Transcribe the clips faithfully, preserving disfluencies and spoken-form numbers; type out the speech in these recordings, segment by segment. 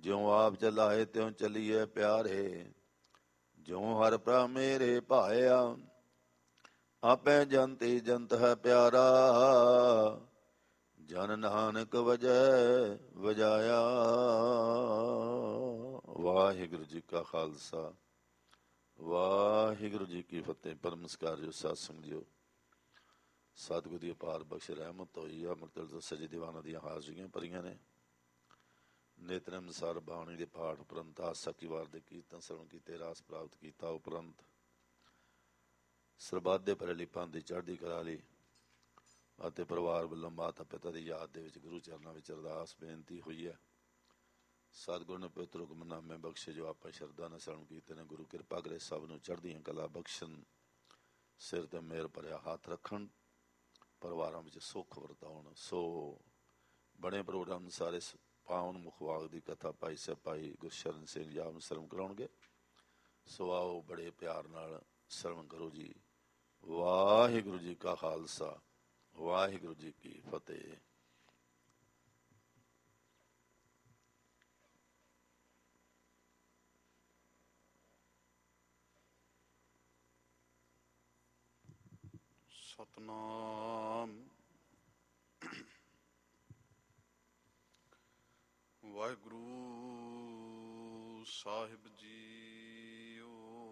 ਜਿਉ ਆਪ ਚਲਾਏ ਤਿਉ ਚਲੀਏ ਪਿਆਰੇ। ਜਿਉ ਹਰ ਪ੍ਰਭ ਮੇਰੇ ਭਾਇਆ ਆਪੇ ਜੰਤੀ ਜੰਤ ਹੈ ਪਿਆਰਾ। ਜਨ ਨਾਨਕ ਵਜੈ ਵਜਾਇਆ। ਵਾਹਿਗੁਰੂ ਜੀ ਕਾ ਖਾਲਸਾ ਵਾਹਿਗੁਰੂ ਜੀ ਕੀ ਫਤਿਹ। ਪਰਮ ਨਮਸਕਾਰ ਜੋ ਸਾਧ ਸੰਗਤ ਜੀਓ, ਸਤਿਗੁਰੂ ਦੀ ਅਪਾਰ ਬਖਸ਼ ਰਹਿਮਤ ਹੋਈ ਆ। ਅੰਮ੍ਰਿਤ ਵੇਲੇ ਤੋਂ ਸੱਜੇ ਦੀਵਾਨਾਂ ਦੀਆਂ ਹਾਜ਼ਰੀਆਂ ਭਰੀਆਂ ਨੇ। ਨੇਤਰਮ ਅਨੁਸਾਰ ਬਾਣੀ ਦੇ ਪਾਠ ਉਪਰੰਤ ਆਸਕੀ-ਵਾਰ ਦੇ ਕੀਰਤਨ ਸਰਵਣ ਕੀਤੇ, ਰਾਸ ਪ੍ਰਾਪਤ ਕੀਤਾ ਉਪਰੰਤ ਸਰਬੱਤ ਦੇ ਭਲੇ ਪੰਥ ਦੀ ਚੜ੍ਹਦੀ ਕਲਾ ਲਈ ਅਤੇ ਪਰਿਵਾਰ ਵੱਲੋਂ ਮਾਤਾ ਪਿਤਾ ਦੀ ਯਾਦ ਦੇ ਵਿੱਚ ਗੁਰੂ ਚਰਨਾਂ ਵਿੱਚ ਅਰਦਾਸ ਬੇਨਤੀ ਹੋਈ ਹੈ। ਸਤਿਗੁਰੂ ਨੇ ਪਵਿੱਤਰ ਹੁਕਮਨਾਮੇ ਬਖਸ਼ੇ ਜੋ ਆਪਾਂ ਸ਼ਰਧਾ ਨਾਲ ਸਰਵਣ ਕੀਤੇ ਨੇ। ਗੁਰੂ ਕਿਰਪਾ ਕਰੇ ਸਭ ਨੂੰ ਚੜ੍ਹਦੀਆਂ ਕਲਾ ਬਖਸ਼ਣ, ਸਿਰ ਤੇ ਮਿਹਰ ਭਰਿਆ ਹੱਥ ਰੱਖਣ, ਪਰਿਵਾਰਾਂ ਵਿੱਚ ਸੁੱਖ ਵਰਤਾਉਣ। ਸੋ ਬਣੇ ਪ੍ਰੋਗਰਾਮ ਸਾਰੇ ਪਾਵਨ ਮੁਖਵਾਕ ਦੀ ਕਥਾ ਭਾਈ ਸਾਹਿਬ ਭਾਈ ਗੁਰਸ਼ਰਨ ਸਿੰਘ ਜੀ ਆਪ ਨੂੰ ਸਰਵਣ ਕਰਾਉਣਗੇ। ਸੋ ਆਓ ਬੜੇ ਪਿਆਰ ਨਾਲ ਸਰਵਣ ਕਰੋ ਜੀ। ਵਾਹਿਗੁਰੂ ਜੀ ਕਾ ਖਾਲਸਾ ਵਾਹਿਗੁਰੂ ਜੀ ਕੀ ਫਤਿਹ। ਸਤਨਾਮ ਵਾਹਿਗੁਰੂ ਸਾਹਿਬ ਜੀਓ।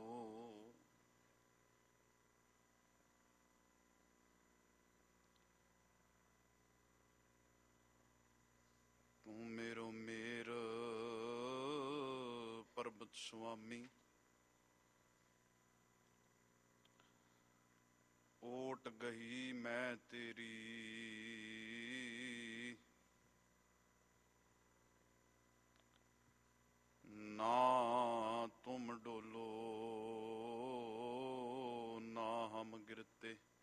ਤੂੰ ਮੇਰੋ ਮੇਰ ਪਰਬਤ ਸੁਆਮੀ, ਓਟ ਗਈ ਮੈਂ ਤੇਰੀ ਨਾ ਤੁਮ ਡੋਲੋ ਨਾ ਹਮ ਗਿਰਤੇ।